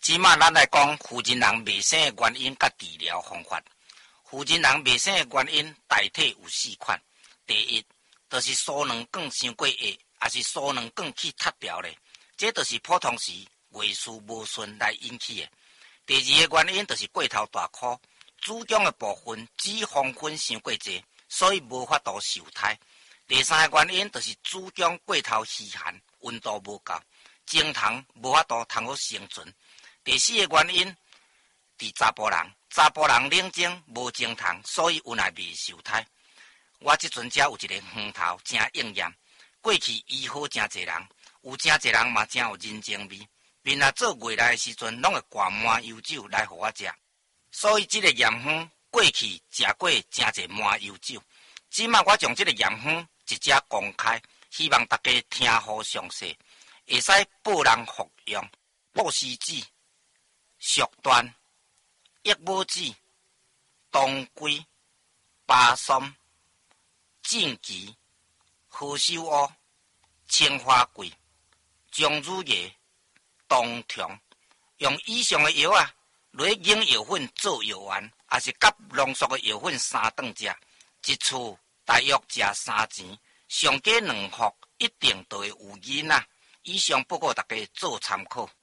即马咱来讲妇人人袂生的原因甲治疗方法。妇人人袂生的原因大体有4款。第一，就是输卵管伤过硬，也是输卵管去塌掉咧，这就是普通时月事无顺来引起的。第二个原因就是过头大块，子宫的部分脂肪分伤过济，所以无法度受胎。第三个原因就是子宫过头虚寒，温度无够，精虫无法度通好生存。第四个原因，伫查甫人冷静无精虫，所以有来未受胎。我即阵才有一个园头真应验，过去医好真侪人，有真侪人嘛真有人情味，面啊做月来的时阵，拢会灌满油酒来互我食。所以即个盐香过去食过真侪满油酒，即马我将即个盐香直接公开，希望大家听好详细，会使报人服用。布施子、熟椴、益母子、当归、巴松、正奇、何首乌、青花桂、姜乳叶、冬虫，用以上的药落去研药粉做药丸，也是甲浓缩的药粉3顿食，一次大约食3钱，上加2服，一定就会有瘾啊！以上报告大家做参考。